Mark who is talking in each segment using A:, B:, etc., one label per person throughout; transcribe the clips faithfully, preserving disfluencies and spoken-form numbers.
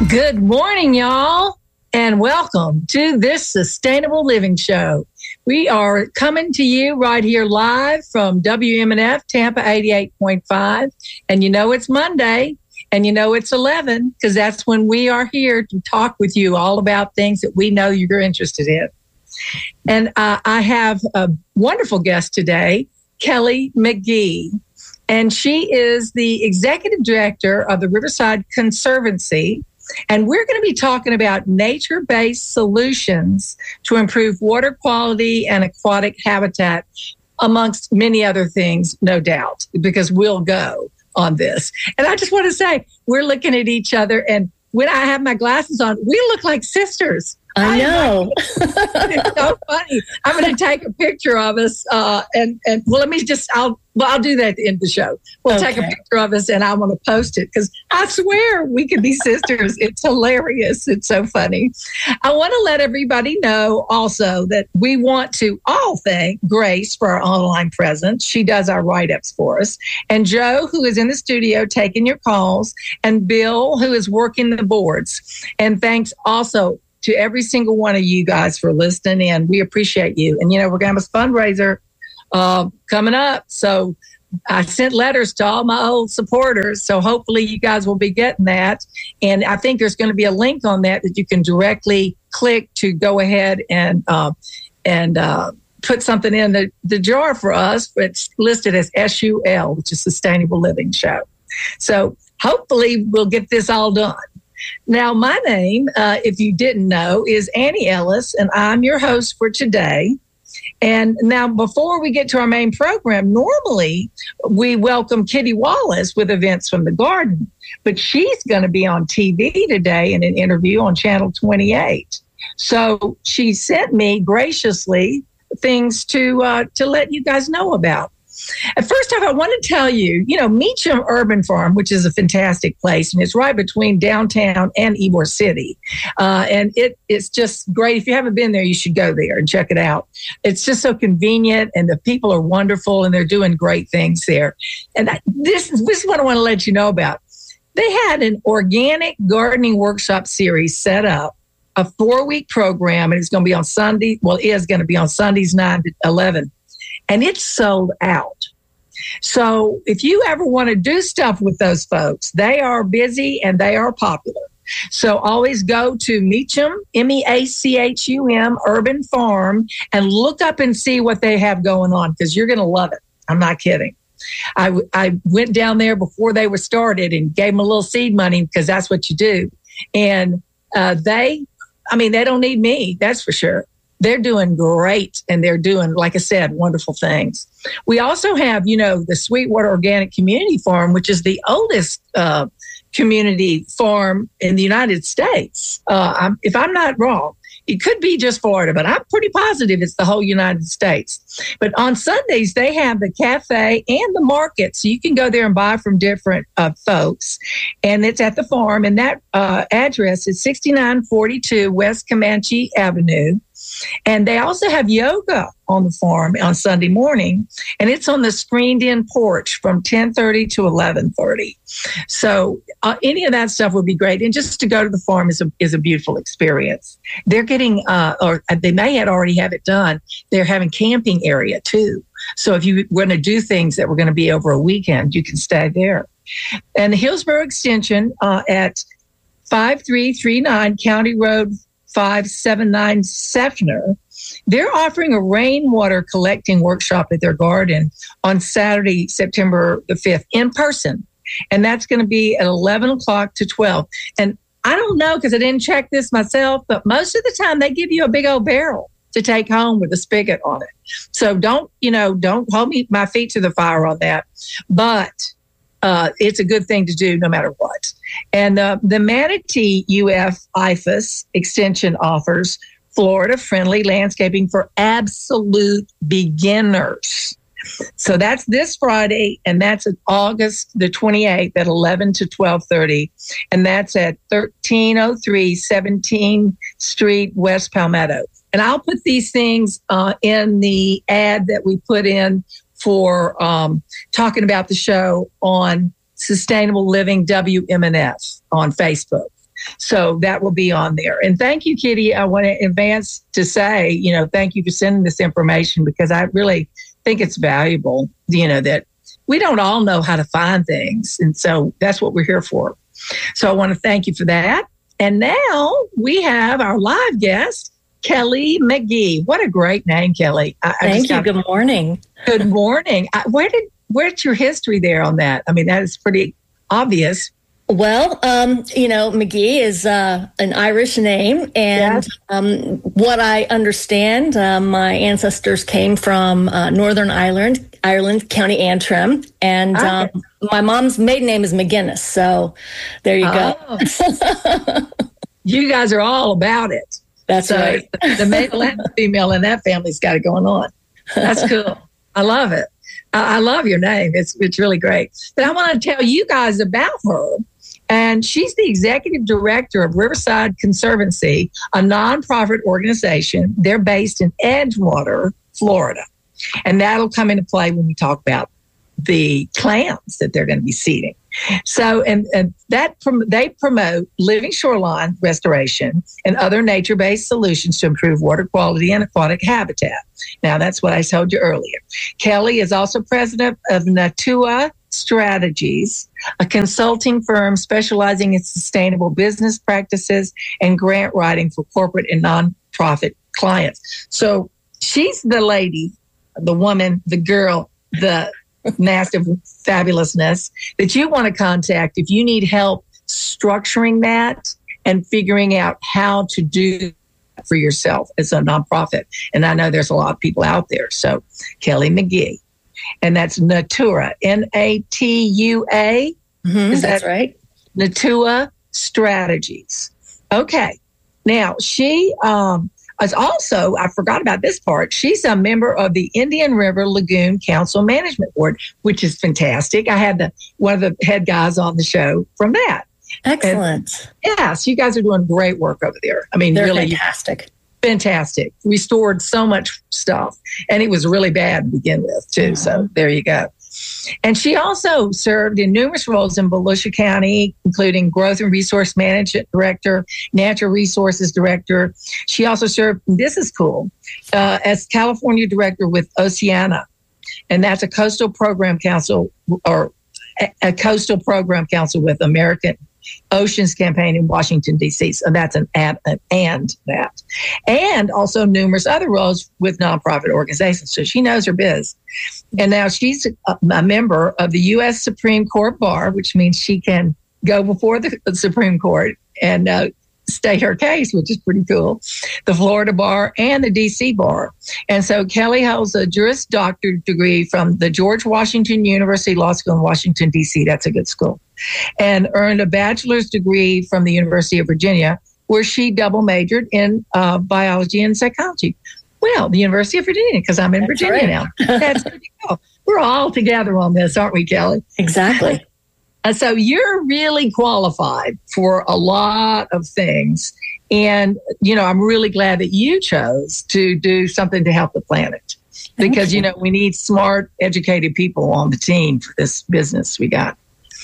A: Good morning, y'all, and welcome to this Sustainable Living Show. We are coming to you right here live from W M N F Tampa eighty-eight point five. And you know it's Monday, and you know it's eleven, because that's when we are here to talk with you all about things that we know you're interested in. And uh, I have a wonderful guest today, Kelly McGee. And she is the executive director of the Riverside Conservancy. And we're going to be talking about nature-based solutions to improve water quality and aquatic habitat, amongst many other things, no doubt, because we'll go on this. And I just want to say, we're looking at each other, and when I have my glasses on, we look like sisters.
B: I know.
A: It's so funny. I'm going to take a picture of us, uh, and and well, let me just. I'll well, I'll do that at the end of the show. We'll okay. take a picture of us, and I want to post it because I swear we could be sisters. It's hilarious. It's so funny. I want to let everybody know also that we want to all thank Grace for our online presence. She does our write-ups for us, and Joe, who is in the studio taking your calls, and Bill, who is working the boards. And thanks also to every single one of you guys for listening in. We appreciate you. And, you know, we're going to have a fundraiser uh, coming up. So I sent letters to all my old supporters. So hopefully you guys will be getting that. And I think there's going to be a link on that that you can directly click to go ahead and uh, and uh, put something in the, the jar for us. It's listed as S U L, which is Sustainable Living Show. So hopefully we'll get this all done. Now, my name, uh, if you didn't know, is Annie Ellis, and I'm your host for today. And now, before we get to our main program, normally we welcome Kitty Wallace with Events from the Garden, but she's going to be on T V today in an interview on Channel twenty-eight. So she sent me graciously things to uh, to let you guys know about. And first off, I want to tell you, you know, Meacham Urban Farm, which is a fantastic place, and it's right between downtown and Ybor City. Uh, and it it's just great. If you haven't been there, you should go there and check it out. It's just so convenient, and the people are wonderful, and they're doing great things there. And I, this, this is what I want to let you know about. They had an organic gardening workshop series set up, a four-week program, and it's going to be on Sunday. Well, it is going to be on Sundays, nine to eleven. And it's sold out. So if you ever want to do stuff with those folks, they are busy and they are popular. So always go to Meacham, M E A C H U M, Urban Farm, and look up and see what they have going on, because you're going to love it. I'm not kidding. I, I went down there before they were started and gave them a little seed money, because that's what you do. And uh, they, I mean, they don't need me, that's for sure. They're doing great, and they're doing, like I said, wonderful things. We also have, you know, the Sweetwater Organic Community Farm, which is the oldest uh, community farm in the United States. Uh, I'm, if I'm not wrong, it could be just Florida, but I'm pretty positive it's the whole United States. But on Sundays, they have the cafe and the market, so you can go there and buy from different uh, folks. And it's at the farm, and that uh, address is sixty-nine forty-two West Comanche Avenue. And they also have yoga on the farm on Sunday morning, and it's on the screened-in porch from ten thirty to eleven thirty. So uh, any of that stuff would be great. And just to go to the farm is a is a beautiful experience. They're getting, uh, or they may have already have it done. They're having camping area too. So if you want to do things that were going to be over a weekend, you can stay there. And the Hillsborough Extension uh, at five three three nine County Road five seventy-nine Seffner, they're offering a rainwater collecting workshop at their garden on Saturday, September the fifth, in person. And that's going to be at eleven o'clock to twelve. And I don't know, because I didn't check this myself, but most of the time they give you a big old barrel to take home with a spigot on it. So don't, you know, don't hold me my feet to the fire on that. But uh, it's a good thing to do no matter what. And uh, the Manatee U F I F A S extension offers Florida-friendly landscaping for absolute beginners. So that's this Friday, and that's August the twenty-eighth at eleven to twelve thirty, and that's at thirteen oh three seventeenth Street, West Palmetto. And I'll put these things uh, in the ad that we put in for um, talking about the show on Sustainable Living W M N F on Facebook. So that will be on there. And thank you, Kitty. I want to advance to say, you know, thank you for sending this information, because I really think it's valuable, you know, that we don't all know how to find things. And so that's what we're here for. So I want to thank you for that. And now we have our live guest, Kelly McGee. What a great name, Kelly. I,
B: Thank
A: I
B: you. Good morning.
A: Good morning. I, where did where's your history there on that? I mean, that is pretty obvious.
B: Well, um, you know, McGee is uh, an Irish name. And
A: Yes.
B: um, what I understand, uh, my ancestors came from uh, Northern Ireland, Ireland, County Antrim. And
A: Okay.
B: um, my mom's maiden name is McGinnis. So there you go.
A: Oh. You guys are all about it.
B: That's
A: So
B: right.
A: the, the male and the female in that family's got it going on. That's cool. I love it. I, I love your name. It's it's really great. But I want to tell you guys about her. And she's the executive director of Riverside Conservancy, a nonprofit organization. They're based in Edgewater, Florida. And that'll come into play when we talk about the clams that they're going to be seeding. So, and, and that prom- they promote living shoreline restoration and other nature-based solutions to improve water quality and aquatic habitat. Now, that's what I told you earlier. Kelly is also president of Natua Strategies, a consulting firm specializing in sustainable business practices and grant writing for corporate and nonprofit clients. So she's the lady, the woman, the girl, the massive fabulousness that you want to contact if you need help structuring that and figuring out how to do that for yourself as a nonprofit. And I know there's a lot of people out there. So Kelly McGee, and that's Natura, N A T U A.
B: Mm-hmm,
A: Is
B: that's
A: that
B: right?
A: Natua Strategies. Okay. Now she, um, is also, I forgot about this part, she's a member of the Indian River Lagoon Council Management Board, which is fantastic. I had the one of the head guys on the show from that.
B: Excellent.
A: And yes, you guys are doing great work over there. I mean,
B: They're
A: really
B: fantastic.
A: fantastic. Restored so much stuff. And it was really bad to begin with, too.
B: Mm-hmm.
A: So there you go. And she also served in numerous roles in Volusia County, including Growth and Resource Management Director, Natural Resources Director. She also served, this is cool, uh, as California Director with Oceana. And that's a coastal program council, or a, a coastal program council with American Oceans Campaign in Washington, D C. So that's an ad, an and that. And also numerous other roles with nonprofit organizations. So she knows her biz. And now she's a, a member of the U S Supreme Court Bar, which means she can go before the Supreme Court and uh, state her case, which is pretty cool. The Florida Bar and the D C Bar. And so Kelly holds a Juris Doctor degree from the George Washington University Law School in Washington, D C. That's a good school. And earned a bachelor's degree from the University of Virginia, where she double majored in uh, biology and psychology. Well, the University of Virginia, because I'm in
B: That's
A: Virginia
B: right.
A: now. That's pretty cool. We're all together on this, aren't we, Kelly?
B: Exactly.
A: Uh, so you're really qualified for a lot of things. And, you know, I'm really glad that you chose to do something to help the planet. Because, you know, we need smart, educated people on the team for this business we got.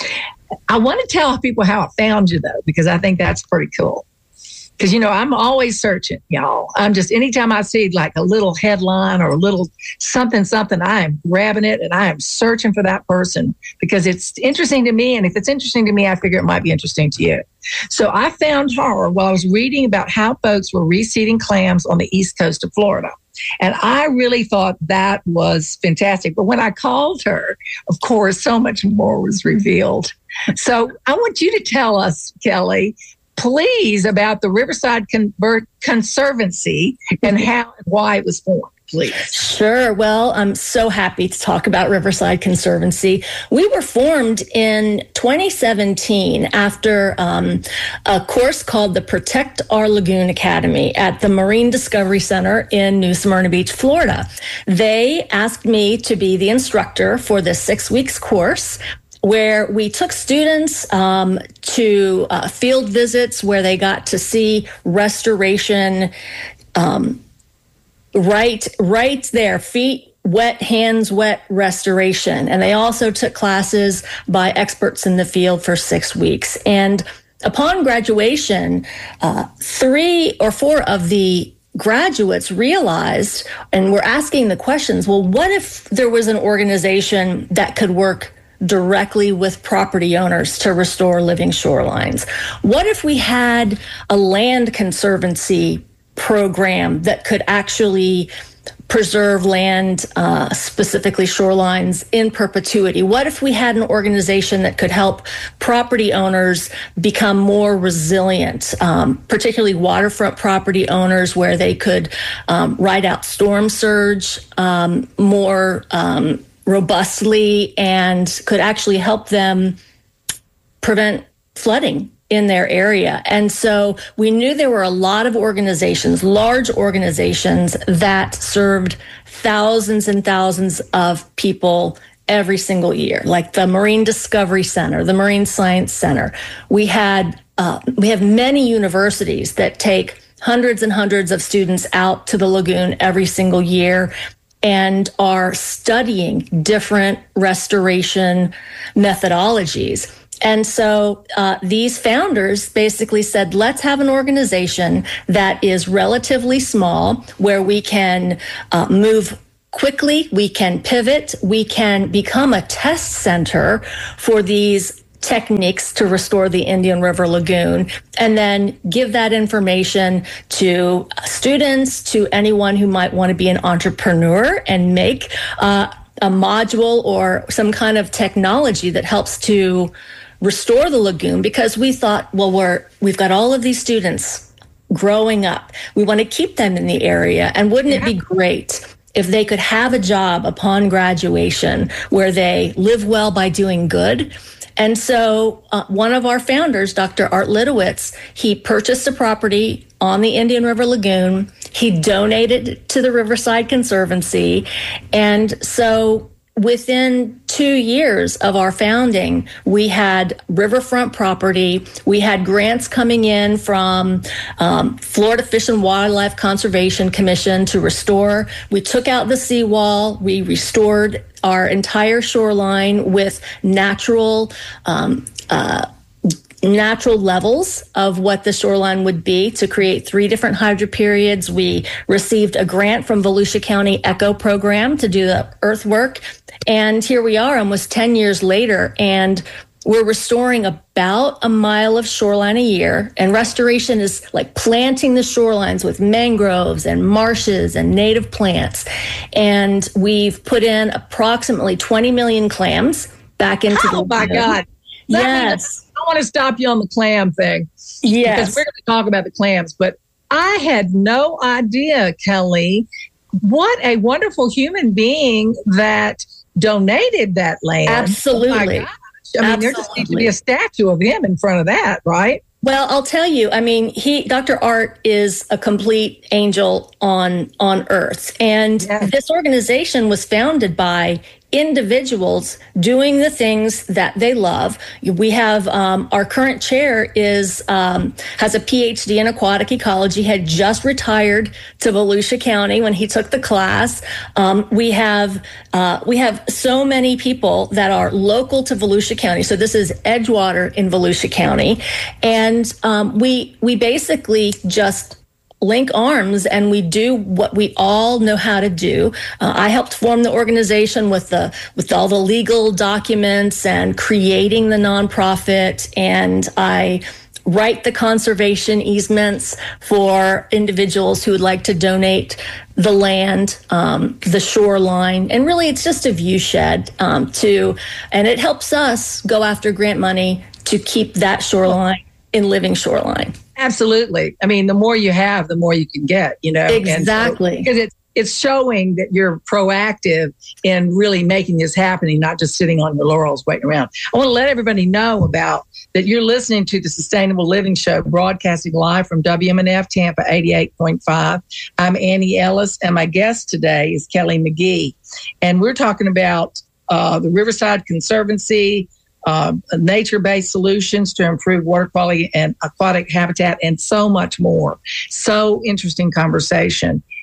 A: I want to tell people how I found you, though, because I think that's pretty cool. Because, you know, I'm always searching, y'all. I'm just, anytime I see like a little headline or a little something, something, I am grabbing it and I am searching for that person because it's interesting to me. And if it's interesting to me, I figure it might be interesting to you. So I found her while I was reading about how folks were reseeding clams on the east coast of Florida. And I really thought that was fantastic. But when I called her, of course, so much more was revealed. So I want you to tell us, Kelly, please, about the Riverside Con- Conservancy and how and why it was formed, please.
B: Sure. Well, I'm so happy to talk about Riverside Conservancy. We were formed in twenty seventeen after um, a course called the Protect Our Lagoon Academy at the Marine Discovery Center in New Smyrna Beach, Florida. They asked me to be the instructor for this six weeks course, where we took students um, to uh, field visits where they got to see restoration um, right, right there, feet wet, hands wet restoration. And they also took classes by experts in the field for six weeks. And upon graduation, uh, three or four of the graduates realized and were asking the questions, well, what if there was an organization that could work directly with property owners to restore living shorelines? What if we had a land conservancy program that could actually preserve land, uh, specifically shorelines, in perpetuity? What if we had an organization that could help property owners become more resilient, um, particularly waterfront property owners, where they could um, ride out storm surge um, more um, robustly and could actually help them prevent flooding in their area? And so we knew there were a lot of organizations, large organizations, that served thousands and thousands of people every single year, like the Marine Discovery Center, the Marine Science Center. We had uh, we have many universities that take hundreds and hundreds of students out to the lagoon every single year and are studying different restoration methodologies. And so uh, these founders basically said, let's have an organization that is relatively small, where we can uh, move quickly, we can pivot, we can become a test center for these techniques to restore the Indian River Lagoon, and then give that information to students, to anyone who might want to be an entrepreneur and make uh, a module or some kind of technology that helps to restore the lagoon. Because we thought, well, we're we've got all of these students growing up. We want to keep them in the area. And wouldn't yeah. it be great if they could have a job upon graduation where they live well by doing good? And so uh, one of our founders, Doctor Art Litowitz, he purchased a property on the Indian River Lagoon. He donated it to the Riverside Conservancy. And so within two years of our founding, we had riverfront property. We had grants coming in from um, Florida Fish and Wildlife Conservation Commission to restore. We took out the seawall. We restored our entire shoreline with natural um, uh, natural levels of what the shoreline would be to create three different hydroperiods. We received a grant from Volusia County Echo Program to do the earthwork. And here we are almost ten years later, and we're restoring about a mile of shoreline a year. And restoration is like planting the shorelines with mangroves and marshes and native plants. And we've put in approximately twenty million clams back into
A: oh
B: the
A: Oh my
B: lagoon.
A: God. Let
B: yes.
A: Me, I want to stop you on the clam thing.
B: Yes.
A: Because we're going to talk about the clams. But I had no idea, Kelly, what a wonderful human being that donated that land.
B: Absolutely.
A: Oh my gosh. I mean,
B: Absolutely.
A: there just needs to be a statue of him in front of that, right?
B: Well, I'll tell you, I mean, he, Doctor Art is a complete angel on, on earth. And yeah. this organization was founded by individuals doing the things that they love. We have um, our current chair is um, has a P H D in aquatic ecology, had just retired to Volusia County when he took the class. Um, we have uh, we have so many people that are local to Volusia County. So this is Edgewater in Volusia County, and um, we we basically just link arms and we do what we all know how to do. Uh, I helped form the organization with the with all the legal documents and creating the nonprofit, and I write the conservation easements for individuals who would like to donate the land, um, the shoreline, and really it's just a view shed um, to, and it helps us go after grant money to keep that shoreline in living shoreline.
A: Absolutely. I mean, the more you have, the more you can get, you know.
B: Exactly.
A: So, because it's it's showing that you're proactive in really making this happening, not just sitting on your laurels waiting around. I want to let everybody know about that you're listening to the Sustainable Living Show, broadcasting live from W M N F Tampa eighty-eight point five. I'm Annie Ellis, and my guest today is Kelly McGee. And we're talking about uh, the Riverside Conservancy, Uh, nature-based solutions to improve water quality and aquatic habitat, and so much more. So interesting conversation.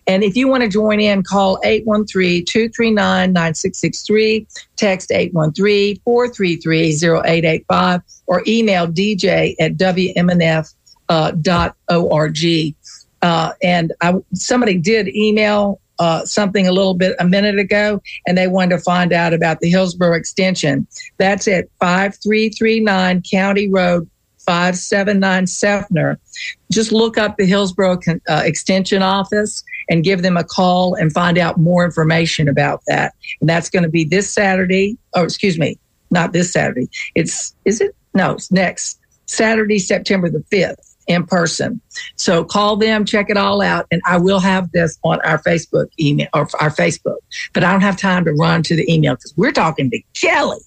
A: And if you want to join in, call eight one three, two three nine, nine six six three, text eight one three, four three three, zero eight eight five, or email d j at w m n f dot org. Uh, and I, somebody did email uh, something a little bit a minute ago, and they wanted to find out about the Hillsborough extension. That's at five three three nine County Road, five seven nine Seffner. Just look up the Hillsborough uh, Extension Office and give them a call and find out more information about that. And that's going to be this Saturday. Oh, excuse me, not this Saturday. It's, is it? No, it's next Saturday, September the fifth. In person. So call them, check it all out. And I will have this on our Facebook email or our Facebook, but I don't have time to run to the email because we're talking to Kelly.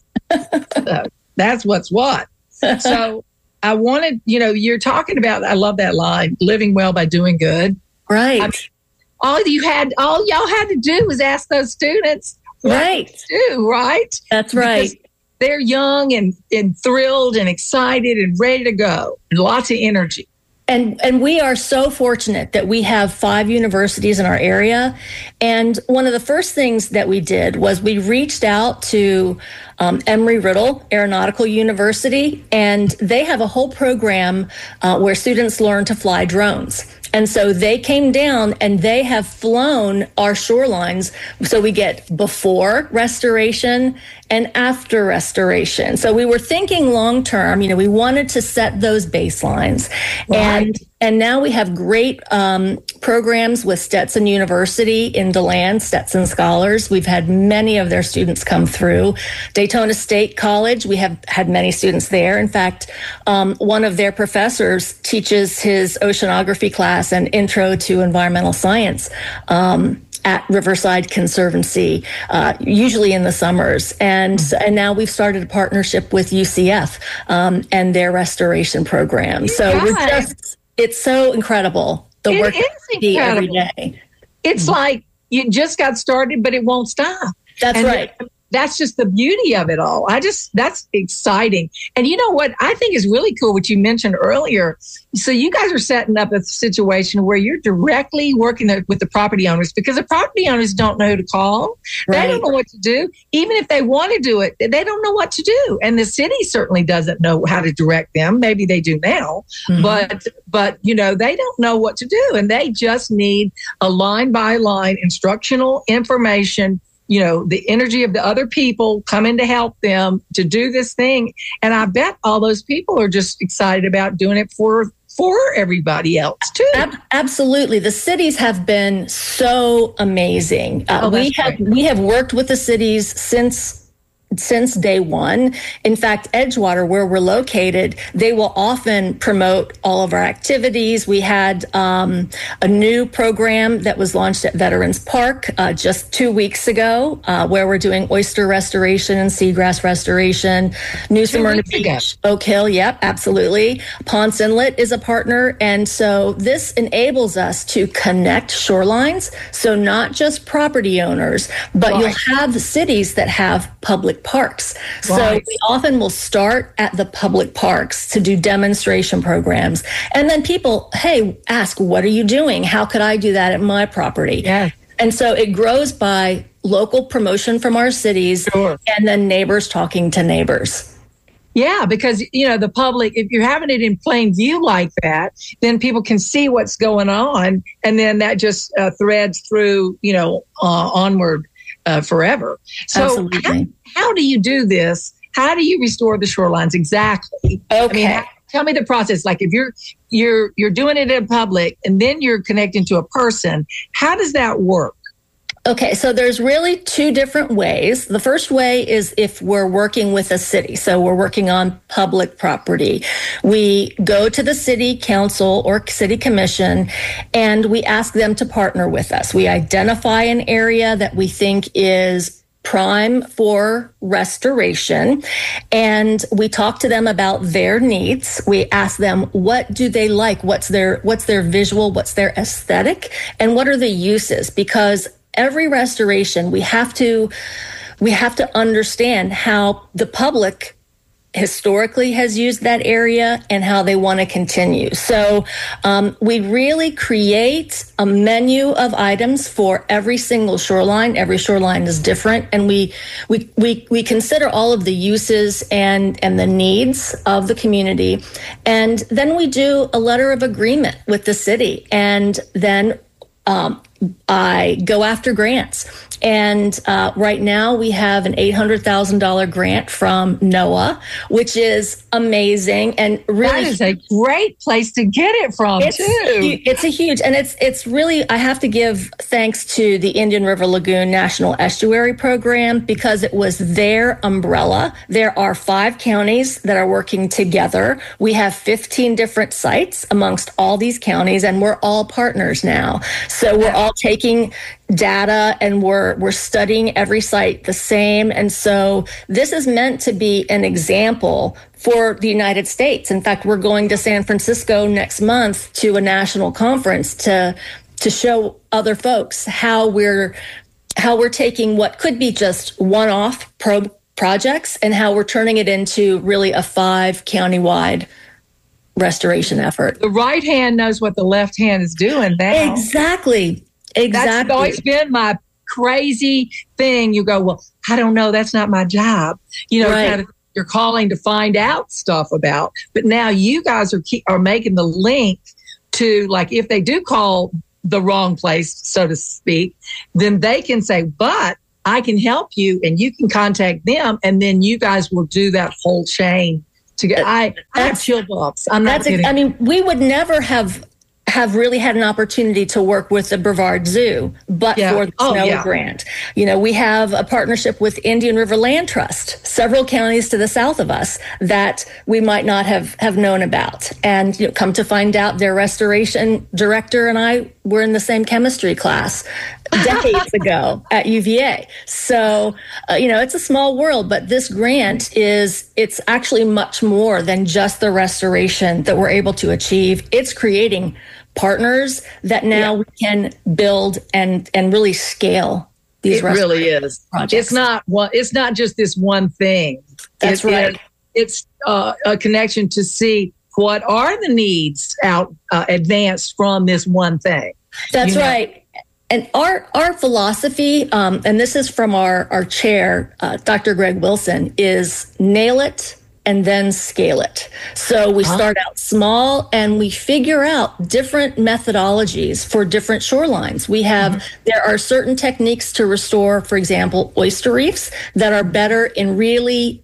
A: So that's what's what. So I wanted, you know, you're talking about, I love that line, living well by doing good.
B: Right.
A: I mean, all you had, all y'all had to do was ask those students.
B: Right.
A: Do, right.
B: That's right.
A: Because they're young and, and thrilled and excited and ready to go and lots of energy.
B: And and we are so fortunate that we have five universities in our area. And one of the first things that we did was we reached out to um, Embry-Riddle Aeronautical University, and they have a whole program uh, where students learn to fly drones. And so they came down and they have flown our shorelines. So we get before restoration and after restoration. So we were thinking long term, you know, we wanted to set those baselines. Right. And and now we have great um, programs with Stetson University in DeLand, Stetson Scholars. We've had many of their students come through. Daytona State College, we have had many students there. In fact, um, one of their professors teaches his oceanography class and intro to environmental science um, at Riverside Conservancy, uh, usually in the summers. And mm-hmm. and now we've started a partnership with U C F um, and their restoration program. So
A: yeah.
B: we're just, it's so incredible, the
A: it
B: work that we see every day.
A: It's mm-hmm. like you just got started, but it won't stop.
B: That's
A: and
B: right.
A: It, that's just the beauty of it all. I just, that's exciting. And you know what I think is really cool, what you mentioned earlier. So you guys are setting up a situation where you're directly working with the property owners, because the property owners don't know who to call. Right. They don't know what to do. Even if they want to do it, they don't know what to do. And the city certainly doesn't know how to direct them. Maybe they do now, mm-hmm. but, but, you know, they don't know what to do. And they just need a line by line instructional information, you know, the energy of the other people coming to help them to do this thing. And I bet all those people are just excited about doing it for for everybody else too.
B: Ab- absolutely. The cities have been so amazing. Uh,
A: oh,
B: we have
A: great.
B: we have worked with the cities since since day one. In fact, Edgewater, where we're located, they will often promote all of our activities. We had um, a new program that was launched at Veterans Park uh, just two weeks ago, uh, where we're doing oyster restoration and seagrass restoration. New Smyrna Beach, Oak Hill, yep, absolutely. Ponce Inlet is a partner. And so this enables us to connect shorelines. So not just property owners, but right. you'll have cities that have public parks. So right. we often will start at the public parks to do demonstration programs. And then people, hey, ask, what are you doing? How could I do that at my property?
A: Yeah.
B: And so it grows by local promotion from our cities sure. and then neighbors talking to neighbors.
A: Yeah, because, you know, the public, if you're having it in plain view like that, then people can see what's going on. And then that just uh, threads through, you know, uh, onward uh, forever. So how, how do you do this? How do you restore the shorelines exactly?
B: Okay.
A: I mean, how, tell me the process. Like if you're you're you're doing it in public and then you're connecting to a person, how does that work?
B: Okay, so there's really two different ways. The first way is if we're working with a city. So we're working on public property. We go to the city council or city commission and we ask them to partner with us. We identify an area that we think is prime for restoration, and we talk to them about their needs. We ask them, what do they like? What's their what's their visual? What's their aesthetic? And what are the uses? Because every restoration, we have to we have to understand how the public historically has used that area and how they want to continue. So um, we really create a menu of items for every single shoreline. Every shoreline is different, and we we we we consider all of the uses and and the needs of the community, and then we do a letter of agreement with the city, and then um, I go after grants. And uh, right now we have an eight hundred thousand dollars grant from NOAA, which is amazing. And really,
A: that is a great place to get it from,
B: it's,
A: too.
B: It's a huge, and it's it's really, I have to give thanks to the Indian River Lagoon National Estuary Program, because it was their umbrella. There are five counties that are working together. We have fifteen different sites amongst all these counties, and we're all partners now. So we're all taking data and we're we're studying every site the same. And so this is meant to be an example for the United States. In fact, we're going to San Francisco next month to a national conference to to show other folks how we're how we're taking what could be just one-off pro projects and how we're turning it into really a five county-wide restoration effort.
A: The right hand knows what the left hand is doing now.
B: Exactly. Exactly.
A: That's always been my crazy thing. You go, well, I don't know. That's not my job. You know,
B: right.
A: kind of, you're calling to find out stuff about. But now you guys are keep, are making the link to, like, if they do call the wrong place, so to speak, then they can say, but I can help you, and you can contact them, and then you guys will do that whole chain together. I, I have chill bumps. I'm not kidding.
B: I mean, we would never have have really had an opportunity to work with the Brevard Zoo, but
A: yeah.
B: for the
A: oh,
B: NOAA
A: yeah.
B: grant. You know, we have a partnership with Indian River Land Trust, several counties to the south of us that we might not have, have known about. And you know, come to find out, their restoration director and I were in the same chemistry class decades ago at U V A. So, uh, you know, it's a small world, but this grant is, it's actually much more than just the restoration that we're able to achieve. It's creating partners that now yeah. we can build and, and really scale these.
A: It really is.
B: Projects.
A: It's not one, it's not just this one thing.
B: That's
A: it,
B: right.
A: It, it's uh, a connection to see what are the needs out uh, advanced from this one thing.
B: That's
A: you know?
B: right. And our our philosophy, um, and this is from our, our chair, uh, Doctor Greg Wilson, is nail it and then scale it. So we start out small and we figure out different methodologies for different shorelines. We have, mm-hmm. there are certain techniques to restore, for example, oyster reefs that are better in really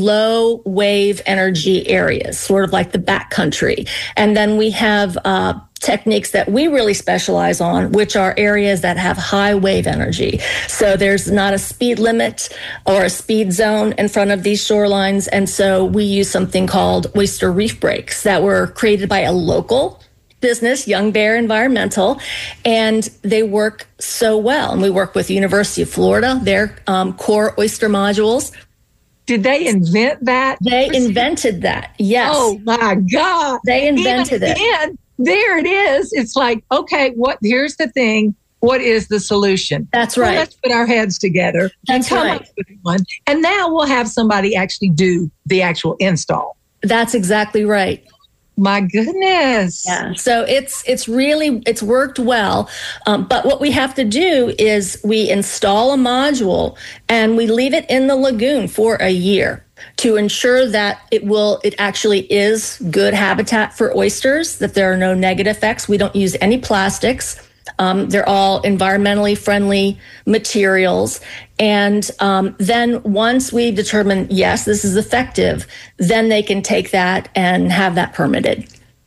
B: low wave energy areas, sort of like the backcountry. And then we have uh, techniques that we really specialize on, which are areas that have high wave energy. So there's not a speed limit or a speed zone in front of these shorelines. And so we use something called oyster reef breaks that were created by a local business, Young Bear Environmental, and they work so well. And we work with the University of Florida, their um, core oyster modules.
A: Did they invent that?
B: They invented that. Yes.
A: Oh my God.
B: They invented
A: Even
B: it.
A: Then, there it is. It's like, okay, what? Here's the thing. What is the solution?
B: That's
A: well,
B: right.
A: Let's put our heads together
B: That's
A: and come
B: right.
A: up with one. And now we'll have somebody actually do the actual install.
B: That's exactly right.
A: My goodness.
B: Yeah. So it's it's really, it's worked well. Um, but what we have to do is we install a module and we leave it in the lagoon for a year to ensure that it will, it actually is good habitat for oysters, that there are no negative effects. We don't use any plastics. Um, they're all environmentally friendly materials. And um, then once we determine, yes, this is effective, then they can take that and have that permitted.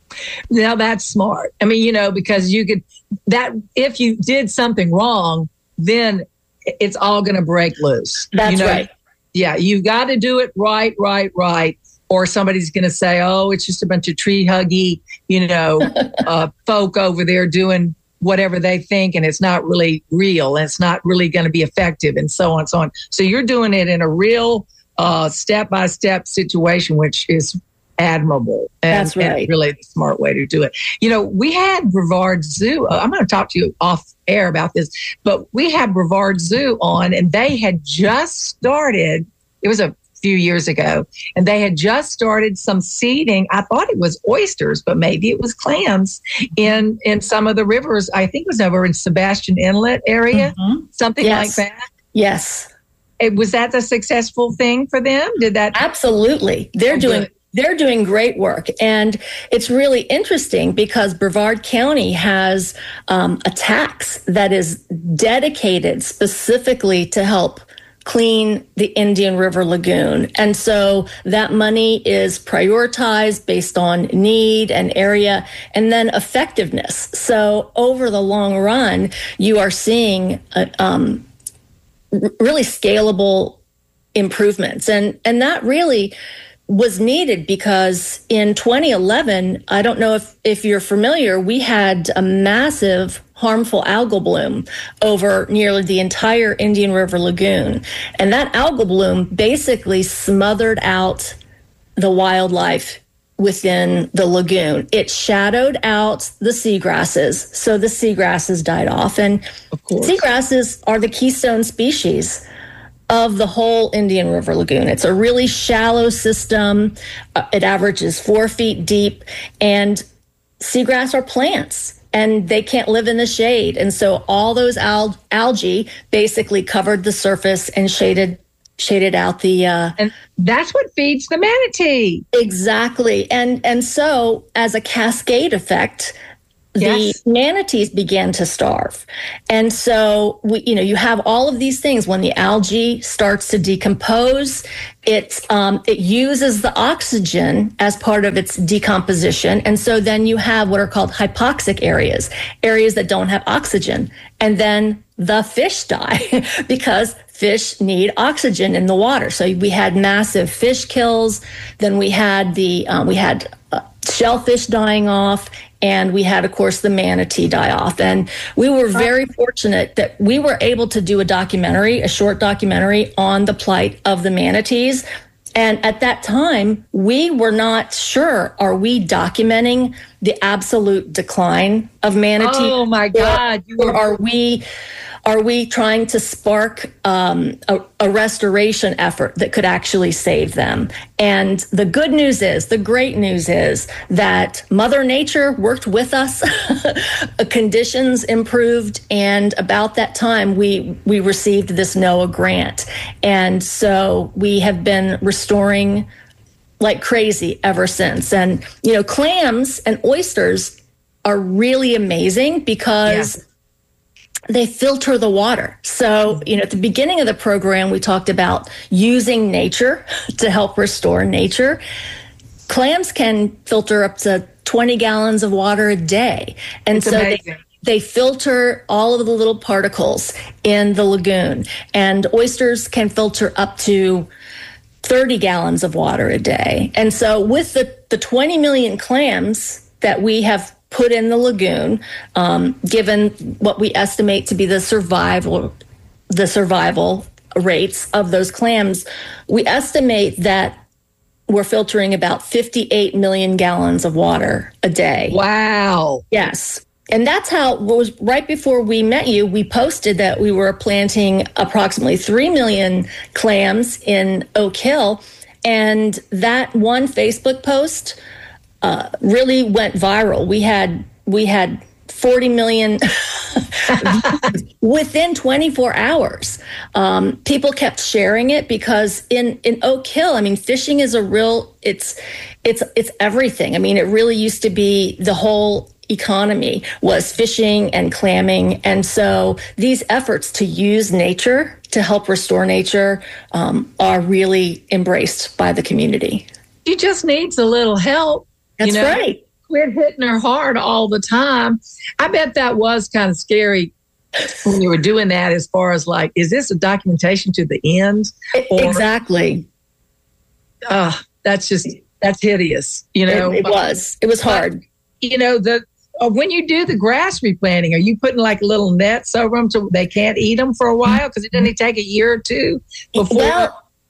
A: Now that's smart. I mean, you know, because you could, that if you did something wrong, then it's all going to break loose.
B: That's
A: you know?
B: right.
A: Yeah, you got to do it right, right, right. Or somebody's going to say, oh, it's just a bunch of tree huggy, you know, uh, folk over there doing whatever they think, and it's not really real, and it's not really going to be effective, and so on and so on. So you're doing it in a real uh, step-by-step situation, which is admirable. And,
B: That's right.
A: And really the smart way to do it. You know, we had Brevard Zoo. Uh, I'm going to talk to you off air about this, but we had Brevard Zoo on, and they had just started. It was a few years ago, and they had just started some seeding. I thought it was oysters, but maybe it was clams in in some of the rivers. I think it was over in Sebastian Inlet area, mm-hmm. something
B: yes.
A: like that.
B: Yes.
A: It, was that a successful thing for them? Did that?
B: Absolutely. They're oh, doing good. They're doing great work. And it's really interesting because Brevard County has um, a tax that is dedicated specifically to help clean the Indian River Lagoon. And so that money is prioritized based on need and area and then effectiveness. So over the long run, you are seeing a, um, really scalable improvements. And, and that really was needed because in twenty eleven, I don't know if, if you're familiar, we had a massive harmful algal bloom over nearly the entire Indian River Lagoon. And that algal bloom basically smothered out the wildlife within the lagoon. It shadowed out the seagrasses, so the seagrasses died off. And of course, seagrasses are the keystone species of the whole Indian River Lagoon. It's a really shallow system. Uh, it averages four feet deep, and seagrass are plants, and they can't live in the shade. And so all those al- algae basically covered the surface and shaded shaded out the uh
A: and that's what feeds the manatee.
B: Exactly. And and so as a cascade effect,
A: yes.
B: the manatees began to starve. And so we you know you have all of these things. When the algae starts to decompose, it's um it uses the oxygen as part of its decomposition. And so then you have what are called hypoxic areas, areas that don't have oxygen. And then the fish die because fish need oxygen in the water. So we had massive fish kills. Then we had the uh, we had uh, shellfish dying off, and we had, of course, the manatee die off. And we were very fortunate that we were able to do a documentary, a short documentary on the plight of the manatees. And at that time, we were not sure, are we documenting the absolute decline of manatees?
A: Oh my God.
B: Or, or are we are we trying to spark um, a, a restoration effort that could actually save them? And the good news is, the great news is that Mother Nature worked with us. Conditions improved, and about that time, we we received this NOAA grant. And so we have been restoring like crazy ever since. And, you know, clams and oysters are really amazing because yeah. they filter the water. So, you know, at the beginning of the program, we talked about using nature to help restore nature. Clams can filter up to twenty gallons of water a day. And
A: it's
B: so
A: amazing.
B: they They filter all of the little particles in the lagoon. And oysters can filter up to thirty gallons of water a day. And so with the, the twenty million clams that we have put in the lagoon, um, given what we estimate to be the survival, the survival rates of those clams, we estimate that we're filtering about fifty-eight million gallons of water a day.
A: Wow.
B: Yes. And that's how, it was right before we met you, we posted that we were planting approximately three million clams in Oak Hill. And that one Facebook post uh, really went viral. We had, we had forty million within twenty-four hours. Um, people kept sharing it because in, in Oak Hill, I mean, fishing is a real, it's, it's, it's everything. I mean, it really used to be the whole economy was fishing and clamming. And so these efforts to use nature to help restore nature um, are really embraced by the community.
A: She just needs a little help.
B: That's
A: you know?
B: right.
A: Quit hitting her hard all the time. I bet that was kind of scary when you were doing that, as far as like, is this a documentation to the end?
B: Or, exactly.
A: Uh, that's just, that's hideous. You know,
B: it, it was, it was hard.
A: But, you know, the, Uh, when you do the grass replanting, are you putting like little nets over them so they can't eat them for a while? Because it doesn't take a year or two before.
B: Well,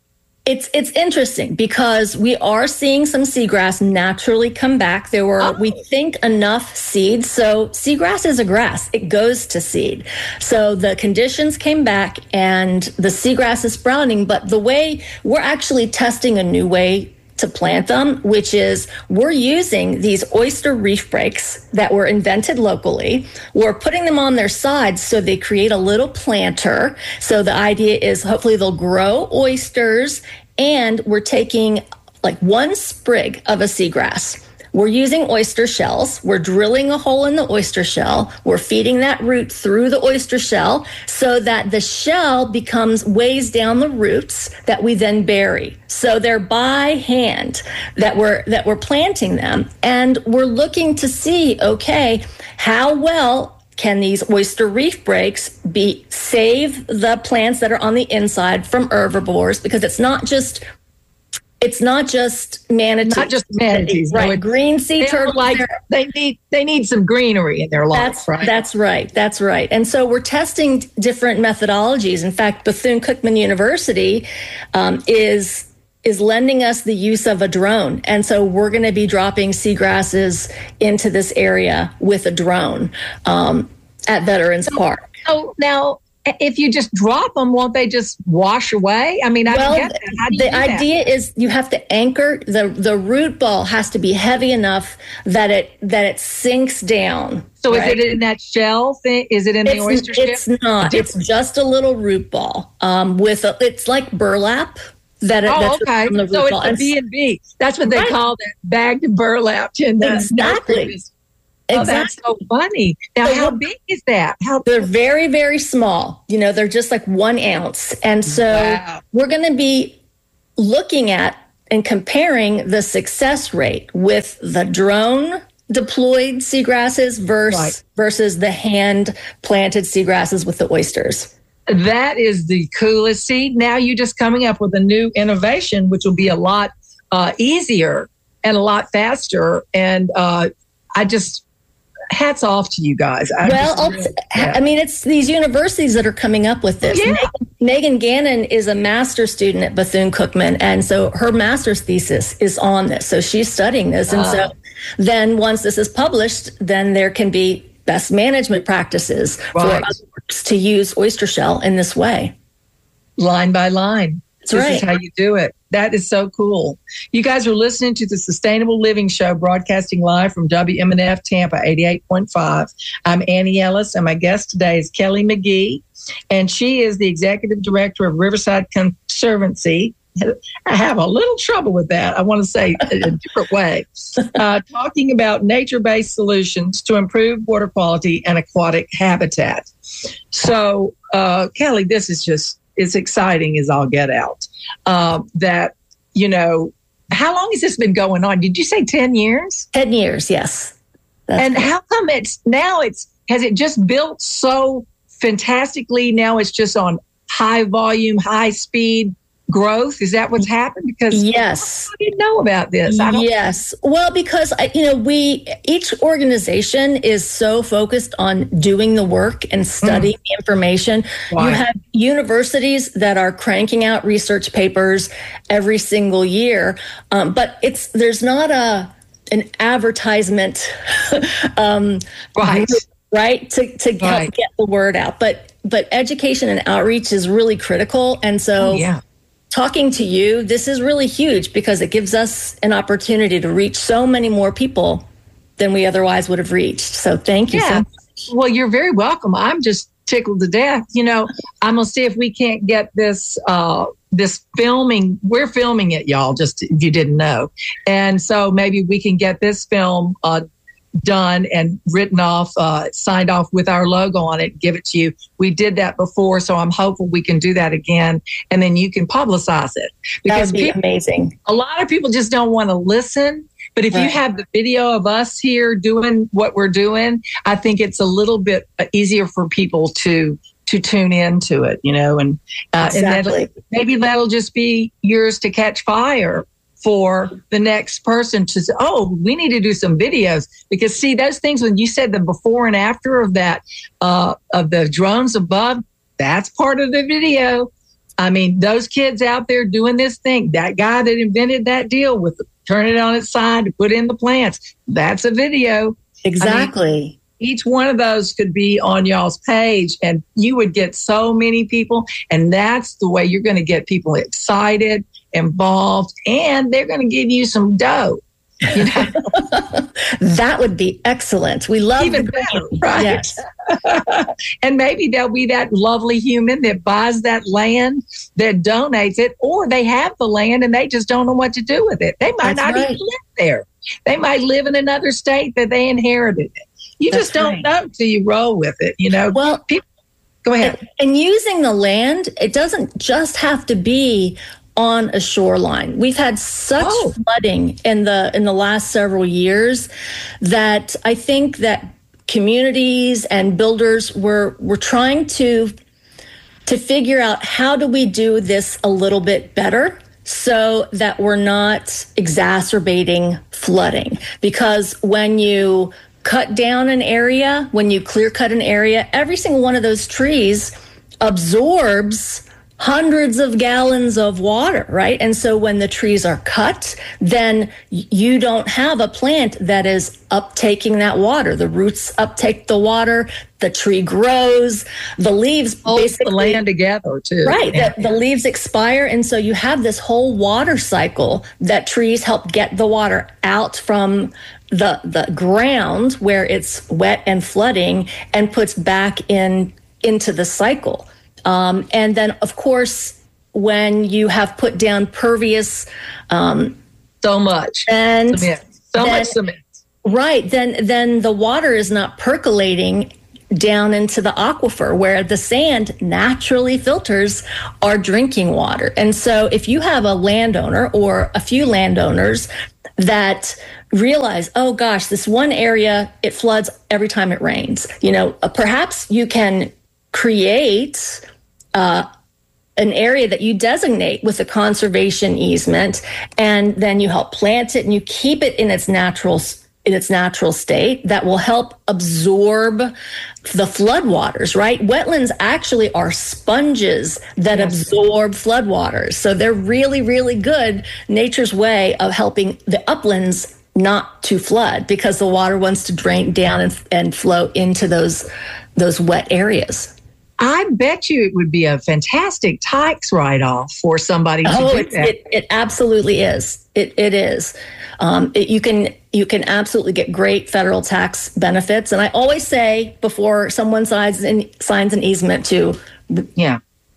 B: It's it's interesting because we are seeing some seagrass naturally come back. There were, oh. we think, enough seeds. So seagrass is a grass. It goes to seed. So the conditions came back and the seagrass is sprouting. But the way we're actually testing a new way to plant them, which is we're using these oyster reef breaks that were invented locally. We're putting them on their sides so they create a little planter. So the idea is hopefully they'll grow oysters, and we're taking like one sprig of a seagrass. We're using oyster shells. We're drilling a hole in the oyster shell. We're feeding that root through the oyster shell so that the shell becomes weighs down the roots that we then bury. So they're by hand that we're that we're planting them, and we're looking to see, okay, how well can these oyster reef breaks be save the plants that are on the inside from herbivores, because it's not just It's not just manatees.
A: Not just manatees,
B: right?
A: No,
B: Green sea turtles.
A: Like they need they need some greenery in their lives,
B: that's,
A: right?
B: That's right. That's right. And so we're testing different methodologies. In fact, Bethune-Cookman University um, is is lending us the use of a drone, and so we're going to be dropping seagrasses into this area with a drone um, at Veterans
A: so,
B: Park.
A: So now, if you just drop them, won't they just wash away? I mean, I
B: well,
A: don't get that. How do you
B: the
A: do that?
B: idea is you have to anchor the the root ball has to be heavy enough that it that it sinks down.
A: So
B: right?
A: Is it in that shell thing? Is it in
B: it's,
A: the oyster shell?
B: It's not. It's just a little root ball um, with a, it's like burlap. That,
A: oh,
B: that's
A: okay.
B: The root
A: so
B: ball.
A: it's a B and B. That's what they
B: right.
A: call that bagged burlap in the
B: exactly.
A: nurseries. Oh,
B: exactly.
A: That's so funny. Now, so how big is that? How
B: they're very, very small. You know, they're just like one ounce. And so wow. we're going to be looking at and comparing the success rate with the drone deployed seagrasses versus, right. versus the hand planted seagrasses with the oysters.
A: That is the coolest. See, now you're just coming up with a new innovation, which will be a lot uh, easier and a lot faster. And uh, I just, hats off to you guys. I
B: well,
A: just,
B: yeah. I mean, it's these universities that are coming up with this.
A: Yeah.
B: Megan, Megan Gannon is a master's student at Bethune-Cookman, and so her master's thesis is on this. So she's studying this. And uh, so then once this is published, then there can be best management practices right. for others to use oyster shell in this way.
A: Line by line.
B: That's
A: this
B: right.
A: is how you do it. That is so cool. You guys are listening to the Sustainable Living Show, broadcasting live from W M N F Tampa eighty-eight point five. I'm Annie Ellis, and my guest today is Kelly McGee, and she is the executive director of Riverside Conservancy. I have a little trouble with that. I want to say it a different way. Uh, talking about nature-based solutions to improve water quality and aquatic habitat. So, uh, Kelly, this is just as exciting as I'll get out. Uh, that, you know, how long has this been going on? Did you say ten years?
B: ten years, yes.
A: That's and cool. How come it's now it's, has it just built so fantastically? Now it's just on high volume, high speed growth? Is that what's happened? Because
B: yes,
A: I didn't know about this. I don't
B: yes, well, because you know, we each organization is so focused on doing the work and studying mm. the information. Why? You have universities that are cranking out research papers every single year, um, but it's there's not a an advertisement, um,
A: right?
B: Right to to help right. get the word out, but but education and outreach is really critical, and so
A: oh, yeah.
B: Talking to you, this is really huge because it gives us an opportunity to reach so many more people than we otherwise would have reached. So thank you
A: yeah.
B: so much.
A: Well, you're very welcome. I'm just tickled to death. You know, I'm going to see if we can't get this uh, this filming. We're filming it, y'all, just if you didn't know. And so maybe we can get this film uh, done and written off, uh, signed off with our logo on it, give it to you. We did that before, so I'm hopeful we can do that again, and then you can publicize it.
B: Because that would be
A: people,
B: amazing.
A: A lot of people just don't want to listen, but if right. you have the video of us here doing what we're doing, I think it's a little bit easier for people to to tune into it, you know, and uh,
B: exactly.
A: and then maybe that'll just be yours to catch fire for the next person to say, oh, we need to do some videos. Because see, those things, when you said the before and after of that, uh, of the drones above, that's part of the video. I mean, those kids out there doing this thing, that guy that invented that deal with turning it on its side to put in the plants, that's a video.
B: Exactly.
A: I mean, each one of those could be on y'all's page and you would get so many people. And that's the way you're going to get people excited, involved, and they're going to give you some dough. You know?
B: That would be excellent. We love
A: even
B: the
A: better, right?
B: Yes.
A: And maybe there'll be that lovely human that buys that land, that donates it, or they have the land and they just don't know what to do with it. They might
B: That's
A: not
B: right.
A: even live there. They might live in another state that they inherited it. You
B: That's
A: just don't
B: right.
A: know till you roll with it, you know?
B: Well,
A: people, go ahead.
B: And, and using the land, it doesn't just have to be on a shoreline. We've had such
A: Oh.
B: flooding in the in the last several years that I think that communities and builders were were trying to to figure out how do we do this a little bit better so that we're not exacerbating flooding. Because when you cut down an area, when you clear cut an area, every single one of those trees absorbs hundreds of gallons of water, right? And so when the trees are cut, then you don't have a plant that is uptaking that water. The roots uptake the water, the tree grows, the leaves
A: Holds
B: basically
A: the land together too.
B: Right.
A: Yeah.
B: The, the leaves expire. And so you have this whole water cycle that trees help get the water out from the the ground where it's wet and flooding and puts back in into the cycle. Um, and then, of course, when you have put down pervious, um,
A: so much
B: and
A: cement. So
B: then,
A: much cement.
B: Right, then then the water is not percolating down into the aquifer where the sand naturally filters our drinking water. And so if you have a landowner or a few landowners that realize, oh gosh, this one area, it floods every time it rains, you know, uh, perhaps you can create uh, an area that you designate with a conservation easement, and then you help plant it and you keep it in its natural in its natural state that will help absorb the floodwaters, right? Wetlands actually are sponges that yes. absorb floodwaters. So they're really, really good, nature's way of helping the uplands not to flood because the water wants to drain down and, and flow into those those wet areas.
A: I bet you it would be a fantastic tax write-off for somebody to
B: oh,
A: do
B: it,
A: that.
B: It, it absolutely is. It it is. Um, it, you can you can absolutely get great federal tax benefits. And I always say before someone signs an, signs an easement to
A: yeah.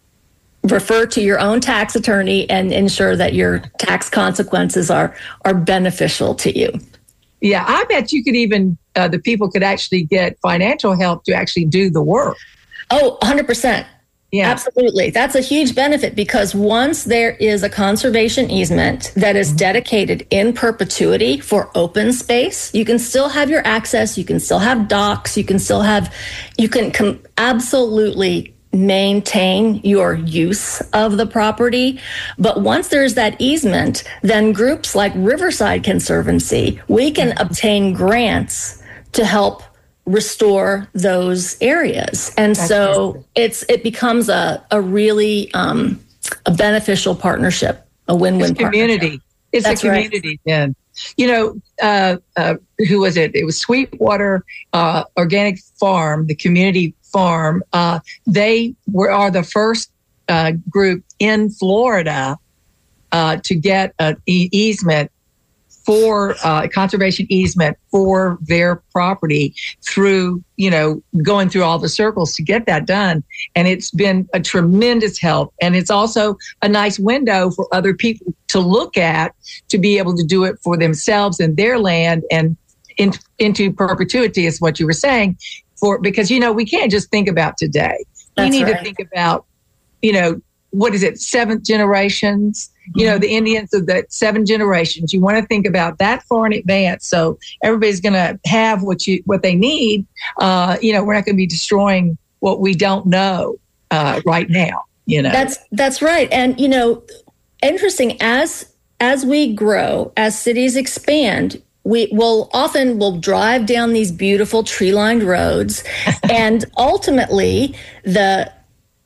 B: refer to your own tax attorney and ensure that your tax consequences are are beneficial to you.
A: Yeah, I bet you could even, uh, the people could actually get financial help to actually do the work.
B: Oh, one hundred percent. Yeah, absolutely. That's a huge benefit because once there is a conservation easement that is dedicated in perpetuity for open space, you can still have your access, you can still have docks, you can still have, you can com- absolutely maintain your use of the property. But once there's that easement, then groups like Riverside Conservancy, we can obtain grants to help restore those areas. And That's so true. it's it becomes a, a really um, a beneficial partnership, a win-win
A: it's community.
B: Partnership.
A: It's
B: That's
A: a community. Right. Yeah. You know, uh, uh, who was it? It was Sweetwater uh, Organic Farm, the community farm. Uh, they were are the first uh, group in Florida uh, to get an e- easement for uh, a conservation easement for their property through, you know, going through all the circles to get that done. And it's been a tremendous help. And it's also a nice window for other people to look at to be able to do it for themselves and their land and in, into perpetuity is what you were saying. For because, you know, we can't just think about today.
B: That's
A: we need
B: right.
A: to think about, you know, what is it, seventh generations? You know, the Indians of the seven generations. You want to think about that far in advance. So everybody's going to have what you what they need. Uh, you know, we're not going to be destroying what we don't know uh, right now. You know,
B: that's that's right. And you know, interesting as as we grow, as cities expand, we will often will drive down these beautiful tree-lined roads, and ultimately the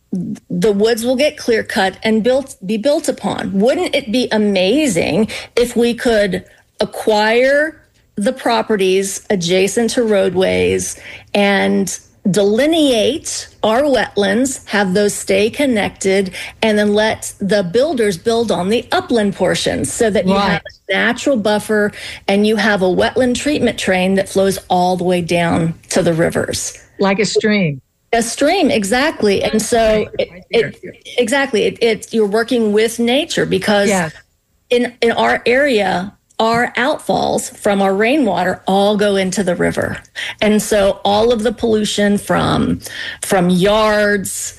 B: the woods will get clear cut and built be built upon. Wouldn't it be amazing if we could acquire the properties adjacent to roadways and delineate our wetlands, have those stay connected, and then let the builders build on the upland portions so that you
A: Right.
B: have a natural buffer and you have a wetland treatment train that flows all the way down to the rivers.
A: Like a stream.
B: A stream, exactly. And so, it, it, exactly, it, it's you're working with nature because
A: Yes.
B: in in our area, our outfalls from our rainwater all go into the river. And so all of the pollution from from yards,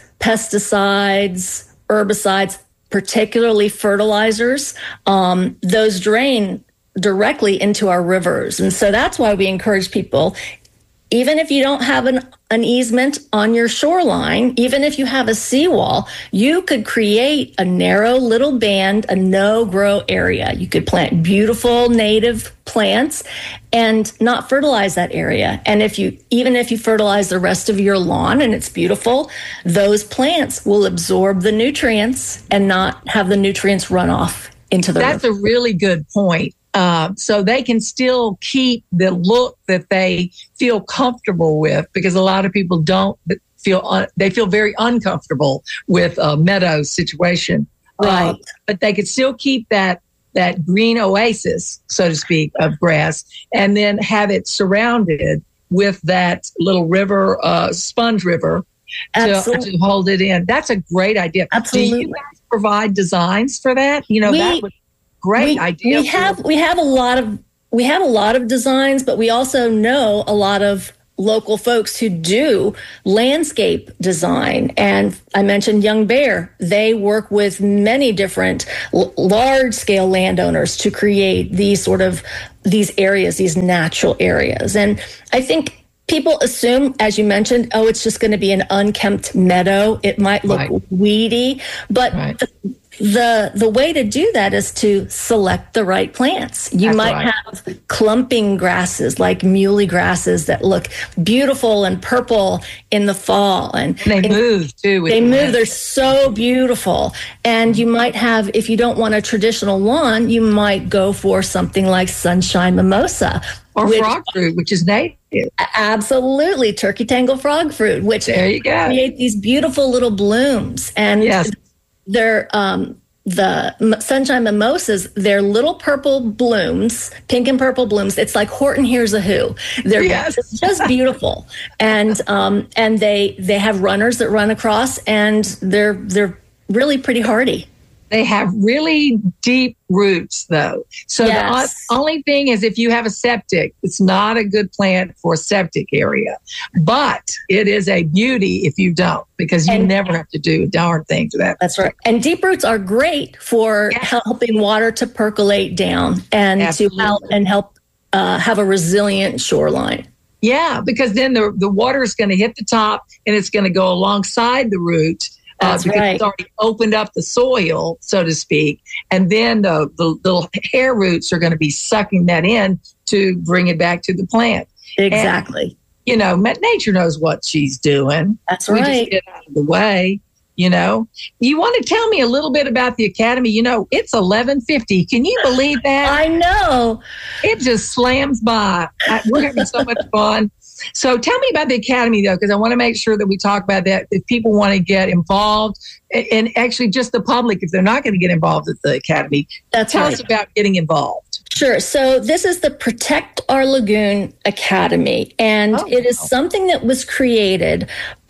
B: pesticides, herbicides, particularly fertilizers, um, those drain directly into our rivers. And so that's why we encourage people, even if you don't have an, an easement on your shoreline, even if you have a seawall, you could create a narrow little band, a no-grow area. You could plant beautiful native plants and not fertilize that area. And if you, even if you fertilize the rest of your lawn and it's beautiful, those plants will absorb the nutrients and not have the nutrients run off into the
A: That's
B: river.
A: a really good point. Uh, so they can still keep the look that they feel comfortable with, because a lot of people don't feel, un- they feel very uncomfortable with a meadow situation.
B: Right.
A: Uh, but they could still keep that, that green oasis, so to speak, of grass, and then have it surrounded with that little river, uh, sponge river to,
B: Absolutely.
A: to hold it in. That's a great idea.
B: Absolutely.
A: Do you guys provide designs for that? You know,
B: We-
A: that would Great
B: we,
A: idea.
B: We have we have a lot of we have a lot of designs, but we also know a lot of local folks who do landscape design. And I mentioned Young Bear. They work with many different l- large scale landowners to create these sort of these areas, these natural areas. And I think people assume, as you mentioned, oh, it's just going to be an unkempt meadow. It might look
A: Right.
B: weedy, but
A: Right.
B: the, the the way to do that is to select the right plants. You
A: That's
B: might
A: right.
B: have clumping grasses like muley grasses that look beautiful and purple in the fall, and,
A: And they
B: and
A: move too. with
B: they
A: the
B: move.
A: wind.
B: They're so beautiful. And you might have, if you don't want a traditional lawn, you might go for something like sunshine mimosa.
A: Or
B: which-
A: frog fruit, which is native.
B: Absolutely, turkey tangle frog fruit, which
A: There you go.
B: create these beautiful little blooms. And
A: Yes.
B: they're um, the m- sunshine mimosas. They're little purple blooms, pink and purple blooms. It's like Horton Hears a Who. They're
A: Yes.
B: just beautiful, and um, and they they have runners that run across, and they're they're really pretty hardy.
A: They have really deep roots, though. So
B: Yes.
A: the o- only thing is, if you have a septic, it's not a good plant for a septic area. But it is a beauty if you don't, because you
B: And-
A: never have to do a darn thing to that.
B: That's right. And deep roots are great for
A: Yes.
B: helping water to percolate down and
A: Absolutely.
B: to help and help uh, have a resilient shoreline.
A: Yeah, because then the, the water is going to hit the top and it's going to go alongside the root. Uh,
B: That's
A: because
B: right.
A: it's already opened up the soil, so to speak. And then the, the little hair roots are going to be sucking that in to bring it back to the plant.
B: Exactly.
A: You know, ma- nature knows what she's doing.
B: That's
A: We just
B: right.
A: get out of the way, you know. You want to tell me a little bit about the Academy? You know, it's eleven fifty. Can you believe that?
B: I know.
A: It just slams by. I, we're having so much fun. So tell me about the Academy, though, because I want to make sure that we talk about that. If people want to get involved, and, and actually just the public, if they're not going to get involved at the Academy,
B: That's
A: tell
B: right.
A: us about getting involved.
B: Sure. So this is the Protect Our Lagoon Academy, and
A: Oh,
B: it is
A: wow.
B: something that was created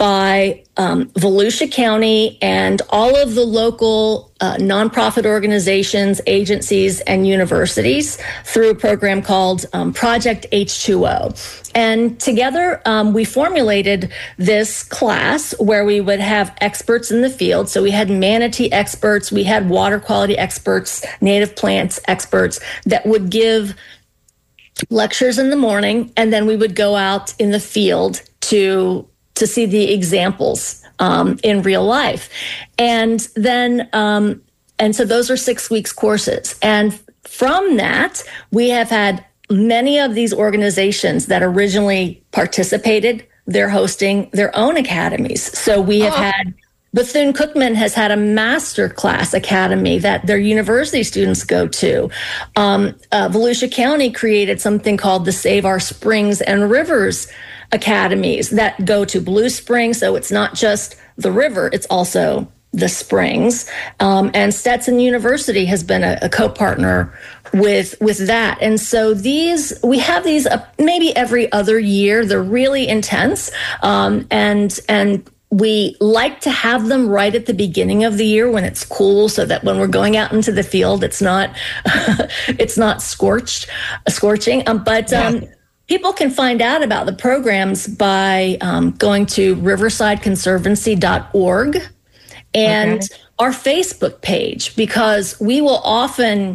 B: by um, Volusia County and all of the local uh, nonprofit organizations, agencies, and universities through a program called um, Project H two O. And together, um, we formulated this class where we would have experts in the field. So we had manatee experts, we had water quality experts, native plants experts that would give lectures in the morning, and then we would go out in the field to to see the examples um, in real life. And then, um, and so those are six weeks courses. And from that, we have had many of these organizations that originally participated. They're hosting their own academies. So we have
A: Oh.
B: had Bethune-Cookman has had a master class academy that their university students go to. Um, uh, Volusia County created something called the Save Our Springs and Rivers academies that go to Blue Springs. So it's not just the river, it's also the springs. Um, and Stetson University has been a, a co-partner with with that. And so these, we have these uh, maybe every other year. They're really intense. Um, and, and, We like to have them right at the beginning of the year when it's cool, so that when we're going out into the field, it's not it's not scorched, scorching. Um, but um, people can find out about the programs by um, going to riverside conservancy dot org and okay. our Facebook page, because we will often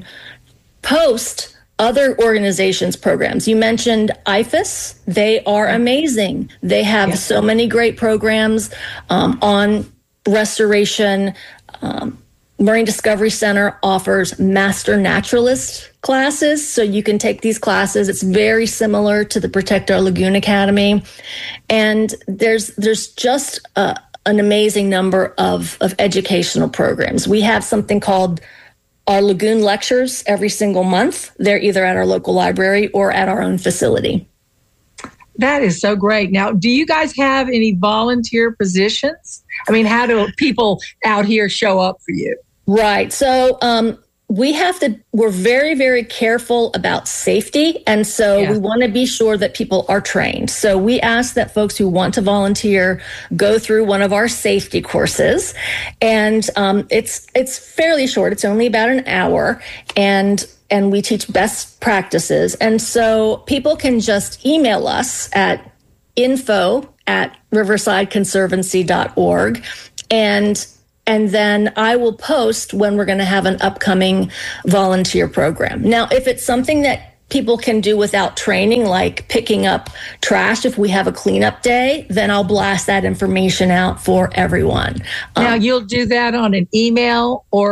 B: post other organizations' programs. You mentioned I F A S. They are amazing. They have yeah. so many great programs um, on restoration. Um, Marine Discovery Center offers master naturalist classes, so you can take these classes. It's very similar to the Protect Our Lagoon Academy. And there's there's just a, an amazing number of, of educational programs. We have something called our Lagoon Lectures every single month. They're either at our local library or at our own facility.
A: That is so great. Now, do you guys have any volunteer positions? I mean, how do people out here show up for you?
B: Right. So um, we have to, we're very, very careful about safety. And so yeah. we want to be sure that people are trained. So we ask that folks who want to volunteer go through one of our safety courses. And um, it's it's fairly short. It's only about an hour. And and we teach best practices. And so people can just email us at info at riverside conservancy dot org. And And then I will post when we're going to have an upcoming volunteer program. Now, if it's something that people can do without training, like picking up trash, if we have a cleanup day, then I'll blast that information out for everyone.
A: Now,
B: um,
A: you'll do that on an email or